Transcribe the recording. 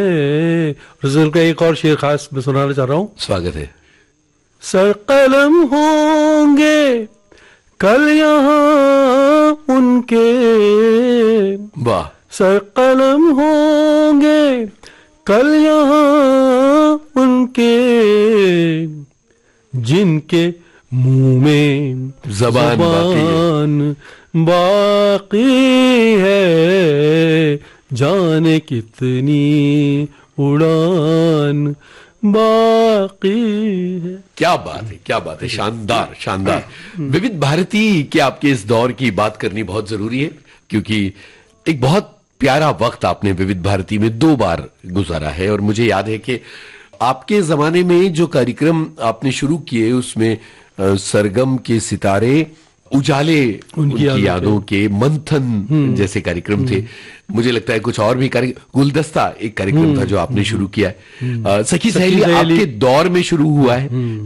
रसूल का एक और शेर खास मैं सुनाना चाह रहा हूँ। स्वागत है। सर कलम होंगे कल यहाँ उनके, वाह। सर कलम होंगे कल यहाँ उनके, जिनके मुंह में ज़बान बाकी है, जाने कितनी उड़ान बाकी है। क्या बात है, क्या बात है, शानदार शानदार। विविध भारती के आपके इस दौर की बात करनी बहुत जरूरी है, क्योंकि एक बहुत प्यारा वक्त आपने विविध भारती में 2 बार गुजारा है। और मुझे याद है कि आपके जमाने में जो कार्यक्रम आपने शुरू किए उसमें सरगम के सितारे, उजाले उनकी यादों के, मंथन जैसे कार्यक्रम थे। मुझे लगता है कुछ और भी गुलदस्ता एक कार्यक्रम था जो आपने शुरू किया है। सखी सहेली आपके दौर में शुरू हुआ है।